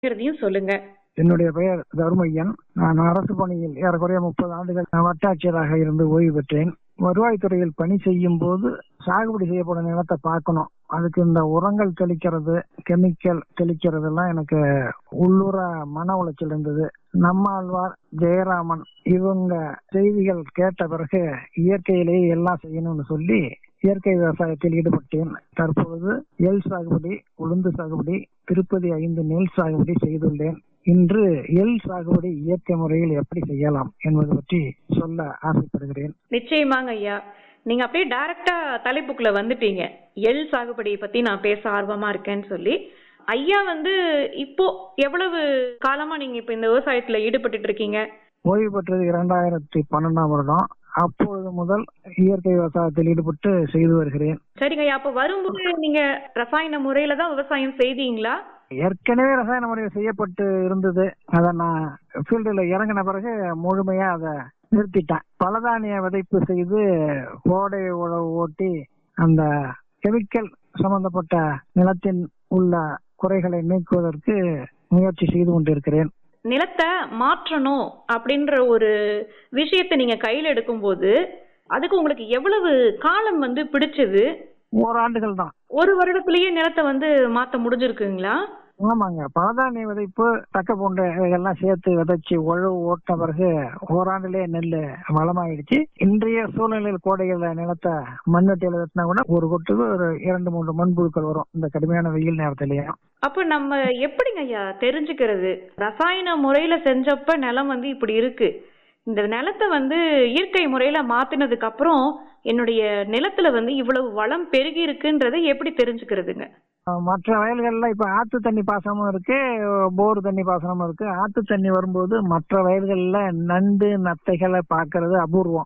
சொல்லுங்க. என்னுடைய பெயர் தர்மையன். நான் அரசு பணியில் ஏறக்குறைய 30 ஆண்டுகள் வட்டாட்சியராக இருந்து ஓய்வு பெற்றேன். வருவாய்த்துறையில் பணி செய்யும் போது சாகுபடி செய்யப்படும் நிலத்தை பார்க்கணும். அதுக்கு இந்த உரங்கள் தெளிக்கிறது, கெமிக்கல் தெளிக்கிறது எல்லாம் எனக்கு உள்ளூர மன உளைச்சல் இருந்தது. நம்மாழ்வார், ஜெயராமன் இவங்க செய்திகள் கேட்ட பிறகு இயற்கையிலேயே எல்லாம் செய்யணும்னு சொல்லி இயற்கை விவசாயத்தில் ஈடுபட்டேன். தற்பொழுது எள் சாகுபடி, உளுந்து சாகுபடி, திருப்பதி 5 நெல் சாகுபடி செய்துள்ளேன். இன்று எள் சாகுபடி இயற்கை முறையில் எப்படி செய்யலாம் என்பது பற்றி சொல்ல ஆசைப்படுகிறேன். நிச்சயமாங்க ஐயா. நீங்க அப்படியே டைரக்டா தலைப்புக்குள்ள வந்துட்டீங்க. எள் சாகுபடியை பத்தி நான் பேச ஆர்வமா இருக்கேன்னு சொல்லி. ஐயா இப்போ எவ்வளவு காலமா நீங்க இப்ப இந்த விவசாயத்துல ஈடுபட்டு இருக்கீங்க? ஓய்வு பெற்றது 2012ஆம் வருடம். அப்பொழுது முதல் இயற்கை விவசாயத்தில் ஈடுபட்டு செய்து வருகிறேன். சரிங்க ஐயா. அப்ப வரும்போது நீங்க ரசாயன முறையில தான் விவசாயம் செய்தீங்களா? ஏற்கனவே ரசாயன முறையில் செய்யப்பட்டு இருந்தது. அதை நான் ஃபீல்டில் இறங்கின பிறகு முழுமையா அதை நிறுத்திட்டேன். பலதானிய விதைப்பு செய்து கோடை உழவு ஓட்டி அந்த கெமிக்கல் சம்பந்தப்பட்ட நிலத்தின் உள்ள குறைகளை நீக்குவதற்கு முயற்சி செய்து கொண்டிருக்கிறேன். நிலத்தை மாற்றணும் அப்படின்ற ஒரு விஷயத்தை நீங்க கையில எடுக்கும் போது அதுக்கு உங்களுக்கு எவ்வளவு காலம் பிடிச்சது? ஓராண்டுகள் தான். ஒரு வருடத்திலேயே நிலத்தை மாத்த முடிஞ்சிருக்குங்களா? ஆமாங்க. பலதானிய விதைப்பு, தக்க போன்ற எல்லாம் சேர்த்து விதைச்சு உழவு ஓட்ட பிறகு ஓராண்டிலே நெல் வளமாயிடுச்சு. இன்றைய சூழ்நிலையில் கோடைகள நிலத்தை மண்வெட்டியில வெட்டினா கூட ஒரு கொட்டுக்கு ஒரு 2-3 மண்புழுக்கள் வரும் இந்த கடுமையான வெயில் நேரத்திலேயே. அப்ப நம்ம எப்படிங்க ஐயா தெரிஞ்சுக்கிறது? ரசாயன முறையில செஞ்சப்ப நிலம் இப்படி இருக்கு, இந்த நிலத்தை இயற்கை முறையில மாத்தினதுக்கு அப்புறம் என்னுடைய நிலத்துல இவ்வளவு வளம் பெருகி இருக்குன்றதை எப்படி தெரிஞ்சுக்கிறதுங்க? மற்ற வயல்கள்ல இப்ப ஆத்து தண்ணி பாசனமும் இருக்கு, போர் தண்ணி பாசனமும் இருக்கு. ஆத்து தண்ணி வரும்போது மற்ற வயல்கள்ல நண்டு நத்தைகளை பாக்குறது அபூர்வம்.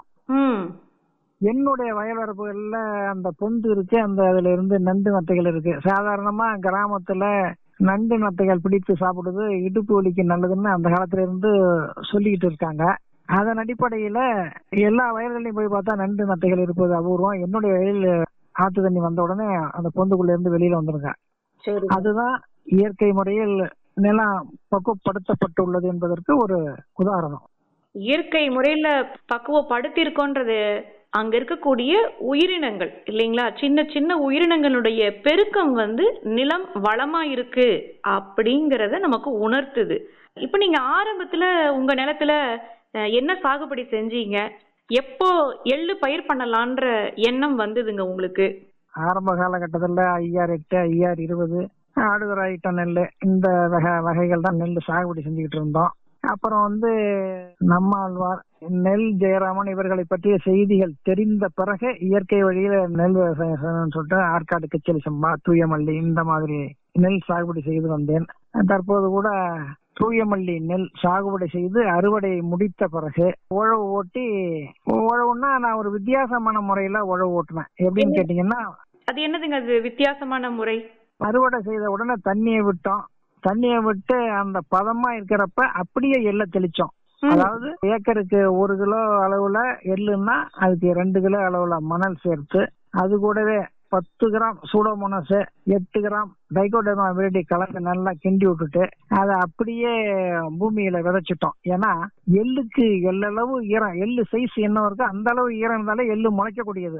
என்னுடைய வயல்வரப்புகள்ல அந்த பொந்து இருக்கு, அந்த அதுல இருந்து நண்டு நத்தைகள் இருக்கு. சாதாரணமா கிராமத்துல நண்டு நத்தைகள் பிடித்து சாப்பிடுறது இடுப்பு வலிக்கு நல்லதுன்னு அந்த காலத்துல இருந்து சொல்லிக்கிட்டு இருக்காங்க. அதன் அடிப்படையில எல்லா வயல்களையும் போய் பார்த்தா நண்டு நத்தைகள் இருப்பது அபூர்வம். என்னுடைய வயல் ஆத்து தண்ணி வந்த உடனே அந்த பொந்துக்குள்ள இருந்து வெளியில வந்துருங்க. அதுதான் இயற்கை முறையில் நிலம் பக்குவப்படுத்தப்பட்டுள்ளது என்பதற்கு ஒரு உதாரணம். இயற்கை முறையில பக்குவப்படுத்திருக்கோன்றது அங்க இருக்கக்கூடிய உயிரினங்கள் இல்லைங்களா? சின்ன சின்ன உயிரினங்களுடைய பெருக்கம் நிலம் வளமா இருக்கு அப்படிங்கறத நமக்கு உணர்த்துது. இப்ப நீங்க ஆரம்பத்துல உங்க நிலத்துல என்ன சாகுபடி செஞ்சீங்க? எப்போ எள்ளு பயிர் பண்ணலான்ற எண்ணம் வந்ததுங்க உங்களுக்கு? ஆரம்ப காலகட்டத்துல 5008, 5020 ஆடுதுறை ஐட்டம் நெல், இந்த வகைகள் தான் நெல் சாகுபடி செஞ்சுக்கிட்டு இருந்தோம். அப்புறம் நம்மாழ்வார், நெல், ஜெயராமன் இவர்களை பற்றிய செய்திகள் தெரிந்த பிறகு இயற்கை வழியில நெல் விவசாயம் சொல்லிட்டு ஆற்காடு, கிச்சலி சம்பா, தூயமல்லி இந்த மாதிரி நெல் சாகுபடி செய்து வந்தேன். தற்போது கூட தூயமல்லி நெல் சாகுபடி செய்து அறுவடை முடித்த பிறகு உழவு ஓட்டி, உழவுன்னா நான் ஒரு வித்தியாசமான முறையில உழவு ஓட்டினேன். எப்படின்னு கேட்டீங்கன்னா, அது என்னதுங்க அது வித்தியாசமான முறை? அறுவடை செய்த உடனே தண்ணியை விட்டோம். தண்ணியை விட்டு அந்த பதமா இருக்கிறப்ப அப்படியே எள்ள தெளிச்சோம். அதாவது ஏக்கருக்கு 1 கிலோ அளவுல எள்ளுன்னா அதுக்கு 2 கிலோ அளவுல மணல் சேர்த்து, அது கூடவே 10 gram Pseudomonas, 8 gram Trichoderma viride கலந்து நல்லா கிண்டி விட்டுட்டு அதை அப்படியே பூமியில விதைச்சிட்டோம். ஏன்னா எள்ளுக்கு எள்ளளவு ஈரம், எள்ளு சைஸ் என்ன இருக்கோ அந்த அளவு ஈரம் இருந்தாலே எள்ளு முளைக்கக்கூடியது.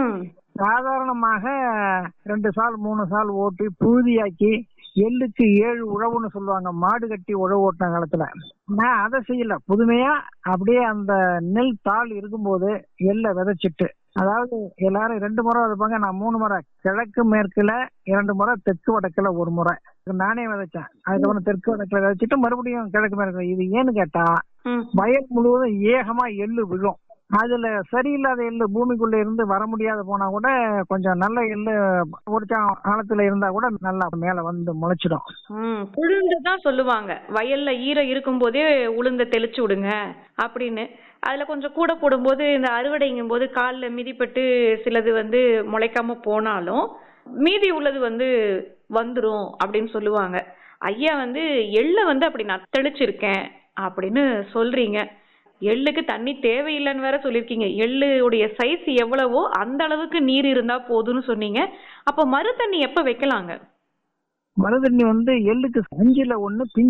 சாதாரணமாக 2 சால் 3 சால் ஓட்டி புழுதியாக்கி எள்ளுக்கு 7 உழவுன்னு சொல்லுவாங்க, மாடு கட்டி உழவு ஓட்டின காலத்துல. நான் அதை செய்யல, புதுமையா அப்படியே அந்த நெல் தாள் இருக்கும்போது எள்ள விதைச்சிட்டு, அதாவது எல்லாரும் 2 முறை விதைப்பாங்க, நான் 3 முறை, கிழக்கு மேற்குல 2 முறை, தெற்கு வடக்குல 1 முறை நானே விதைச்சேன். அதுக்கப்புறம் தெற்கு வடக்குல விதைச்சிட்டு மறுபடியும் கிழக்கு மேற்கு. இது ஏன்னு கேட்டா வயல் முழுவதும் ஏகமா எள்ளு விழும். அதுல சரியில்லாத எள்ளு பூமிக்குள்ள இருந்து வர முடியாத போனா கூட கொஞ்சம் நல்ல எள்ளு ஒரு காலத்துல இருந்தா கூட நல்லா மேல முளைச்சிடும். உளுந்துதான் சொல்லுவாங்க, வயல்ல ஈரம் இருக்கும் போதே உளுந்த தெளிச்சு விடுங்க அப்படின்னு. அதுல கொஞ்சம் கூட போடும்போது இந்த அறுவடைங்கும் போது காலில் மிதிப்பட்டு சிலது முளைக்காம போனாலும் மீதி உள்ளது வந்துரும் அப்படின்னு சொல்லுவாங்க. ஐயா எள்ள அப்படி நான் தெளிச்சிருக்கேன் அப்படின்னு சொல்றீங்க. எள்ளுக்கு தண்ணி தேவையில்லைன்னு வேற சொல்லிருக்கீங்க. எள்ளுடைய சைஸ் எவ்வளவோ அந்த அளவுக்கு நீர் இருந்தா போதும்னு சொன்னீங்க. அப்ப மறு தண்ணி எப்ப வைக்கலாங்க? மறு தண்ணி எள்ளுக்கு 5ல் 1